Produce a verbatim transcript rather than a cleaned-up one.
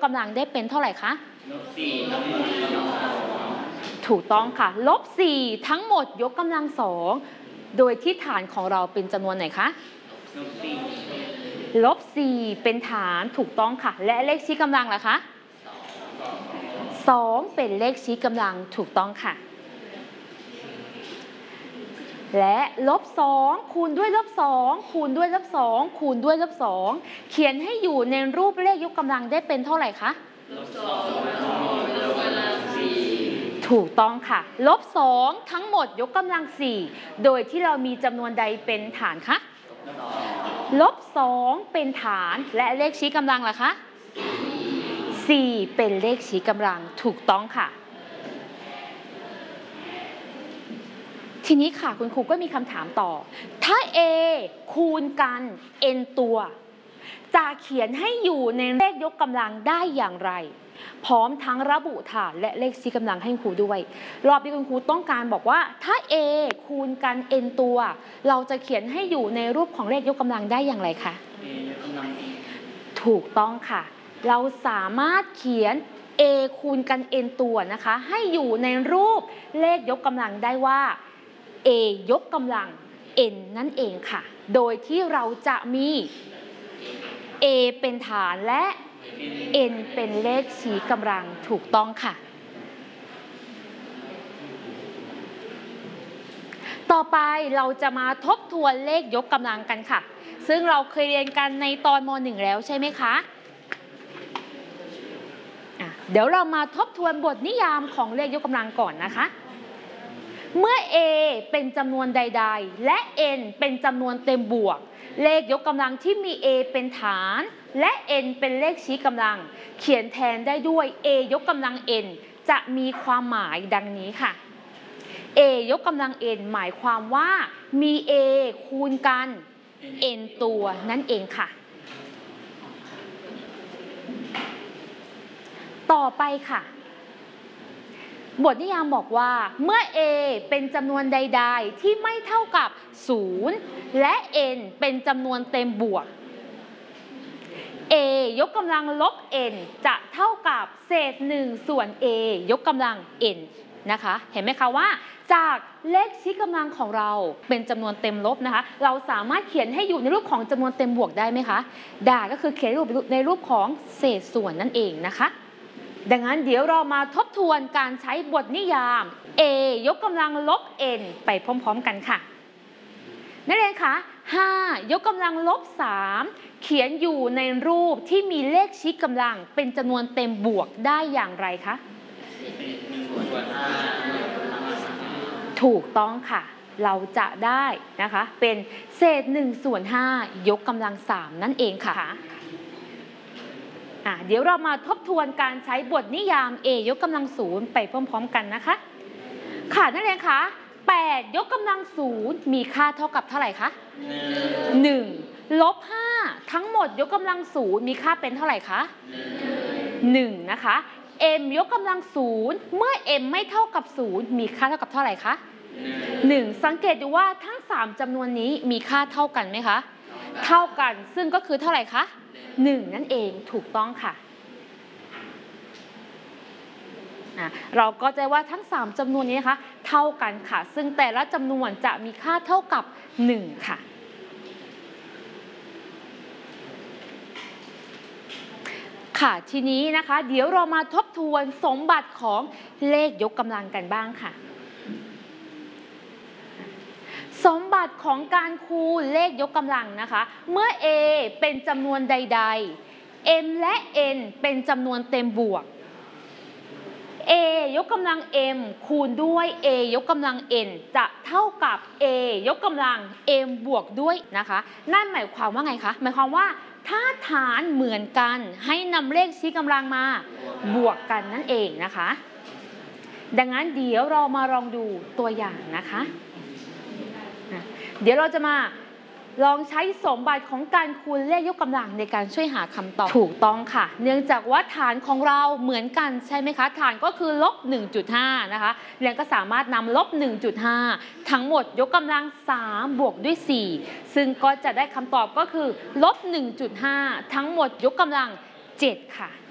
ำลังได้เป็นเท่าไหร่คะลบสี่ทั้งหมดยกกำลังสองถูกต้องค่ะลบสี่ทั้งหมดยกกำลังสองโดยที่ฐานของเราเป็นจำนวนไหนคะลบสี่ลบสี่เป็นฐานถูกต้องค่ะและเลขชี้กำลังล่ะคะสองเป็นเลขชี้กำลังถูกต้องค่ะและลบสองคูณด้วยลบสองคูณด้วยลบสองคูณด้วยลบสองเขียนให้อยู่ในรูปเลขยกกำลังได้เป็นเท่าไหร่คะลบสองทั้งหมดยกกำลังสี่ถูกต้องค่ะลบสองทั้งหมดยกกำลังสี่โดยที่เรามีจำนวนใดเป็นฐานคะลบสองเป็นฐานและเลขชี้กำลังล่ะคะสี่เป็นเลขชี้กำลังถูกต้องค่ะทีนี้ค่ะคุณครูก็มีคำถามต่อถ้า a คูณกัน n ตัวจะเขียนให้อยู่ในเลขยกกำลังได้อย่างไรพร้อมทั้งระบุฐานและเลขชี้กำลังให้คุณครูด้วยรอบที่คุณครูต้องการบอกว่าถ้า a คูณกัน n ตัวเราจะเขียนให้อยู่ในรูปของเลขยกกำลังได้อย่างไรคะ a ยกกำลัง n ถูกต้องค่ะเราสามารถเขียน a คูณกัน n ตัวนะคะให้อยู่ในรูปเลขยกกำลังได้ว่า a ยกกำลัง n นั่นเองค่ะโดยที่เราจะมี a เป็นฐานและ n เป็นเลขชี้กำลังถูกต้องค่ะต่อไปเราจะมาทบทวนเลขยกกำลังกันค่ะซึ่งเราเคยเรียนกันในตอนม หนึ่ง แล้วใช่ไหมคะะเดี๋ยวเรามาทบทวนบทนิยามของเลขยกกำลังก่อนนะคะเมื่อ a เป็นจำนวนใดๆและ n เป็นจำนวนเต็มบวกเลขยกกำลังที่มี a เป็นฐานและ n เป็นเลขชี้กำลังเขียนแทนได้ด้วย a ยกกำลัง n จะมีความหมายดังนี้ค่ะ a ยกกำลัง n หมายความว่ามี a คูณกัน n ตัวนั่นเองค่ะต่อไปค่ะบทนิยามบอกว่าเมื่อ a เป็นจำนวนใดๆที่ไม่เท่ากับศูนย์และ n เป็นจำนวนเต็มบวก a ยกกำลังลบ n จะเท่ากับเศษหนึ่งส่วน a ยกกำลัง n นะคะเห็นไหมคะว่าจากเลขชี้กำลังของเราเป็นจำนวนเต็มลบนะคะเราสามารถเขียนให้อยู่ในรูปของจำนวนเต็มบวกได้ไหมคะได้ก็คือเขียนรูปในรูปของเศษส่วนนั่นเองนะคะดังนั้นเดี๋ยวเรามาทบทวนการใช้บทนิยาม a ยกกำลังลบ n ไปพร้อมๆกันค่ะนักเรียนคะห้ายกกำลังลบสามเขียนอยู่ในรูปที่มีเลขชี้กำลังเป็นจำนวนเต็มบวกได้อย่างไรคะถูกต้องค่ะเราจะได้นะคะเป็นเศษหนึ่งส่วนห้ายกกำลังสามนั่นเองค่ะอ่ะเดี๋ยวเรามาทบทวนการใช้บทนิยาม a ยกกำลังศูนย์ไปพร้อมๆกันนะคะค่ะนักเรียนคะแปดยกกำลังศูนย์มีค่าเท่ากับเท่าไหร่คะหนึ่งลบห้าทั้งหมดยกกำลังศูนย์มีค่าเป็นเท่าไหร่คะหนึ่งนะคะ m ยกกำลังศูนย์เมื่อ m ไม่เท่ากับศูนย์มีค่าเท่ากับเท่าไหร่คะหนึ่งสังเกตดูว่าทั้งสามจำนวนนี้มีค่าเท่ากันไหมคะเท่ากันซึ่งก็คือเท่าไหร่คะหนึ่งนั่นเองถูกต้องค่ะเราก็จะว่าทั้งสามจำนวนนี้นะคะเท่ากันค่ะซึ่งแต่ละจำนวนจะมีค่าเท่ากับหนึ่งค่ะค่ะทีนี้นะคะเดี๋ยวเรามาทบทวนสมบัติของเลขยกกำลังกันบ้างค่ะสมบัติของการคูณเลขยกกำลังนะคะเมื่อ a เป็นจำนวนใดๆ m และ n เป็นจำนวนเต็มบวก a ยกกำลัง m คูณด้วย a ยกกำลัง n จะเท่ากับ a ยกกำลัง m บวกด้วยนะคะนั่นหมายความว่าไงคะหมายความว่าถ้าฐานเหมือนกันให้นำเลขชี้กำลังมาบวกกันนั่นเองนะคะดังนั้นเดี๋ยวเรามาลองดูตัวอย่างนะคะเดี๋ยวเราจะมาลองใช้สมบัติของการคูณเลขยกกำลังในการช่วยหาคำตอบถูกต้องค่ะเนื่องจากว่าฐานของเราเหมือนกันใช่ไหมคะฐานก็คือลบ หนึ่งจุดห้า นะคะเรียนก็สามารถนำลบ หนึ่งจุดห้า ทั้งหมดยกกำลังสามบวกด้วยสี่ซึ่งก็จะได้คำตอบก็คือลบ หนึ่งจุดห้า ทั้งหมดยกกำลังเจ็ดค่ะ